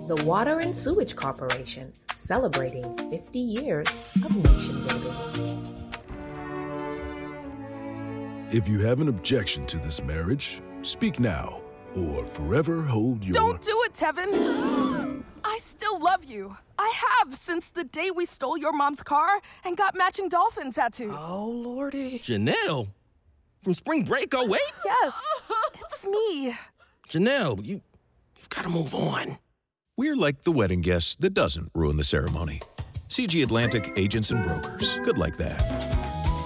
The Water and Sewage Corporation, celebrating 50 years of nation building. If you have an objection to this marriage, speak now or forever hold your... Don't do it, Tevin. I still love you. I have since the day we stole your mom's car and got matching dolphin tattoos. Oh, Lordy. Janelle? From Spring Break 08? Yes, it's me. Janelle, you've got to move on. We're like the wedding guest that doesn't ruin the ceremony. CG Atlantic Agents and Brokers. Good like that.